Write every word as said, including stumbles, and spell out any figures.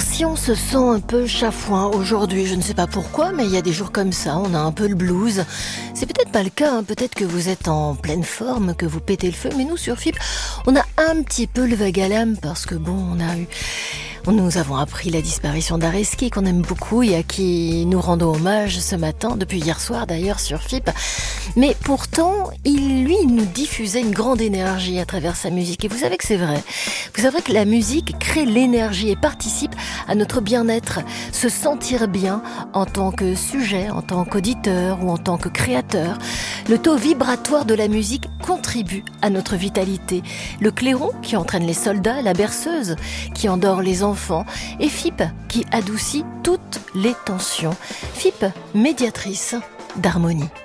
si on se sent un peu chafouin aujourd'hui, je ne sais pas pourquoi, mais il y a des jours comme ça, on a un peu le blues. C'est peut-être pas le cas, hein. Peut-être que vous êtes en pleine forme, que vous pétez le feu, mais nous sur F I P, on a un petit peu le vague à l'âme parce que bon, on a eu... Nous avons appris la disparition d'Areski, qu'on aime beaucoup et à qui nous rendons hommage ce matin, depuis hier soir d'ailleurs sur F I P. Mais pourtant, il, lui, nous diffusait une grande énergie à travers sa musique. Et vous savez que c'est vrai. Vous savez que la musique crée l'énergie et participe à notre bien-être. Se sentir bien en tant que sujet, en tant qu'auditeur ou en tant que créateur. Le taux vibratoire de la musique contribue à notre vitalité. Le clairon qui entraîne les soldats, la berceuse qui endort les enfants et F I P qui adoucit toutes les tensions. F I P, médiatrice d'harmonie.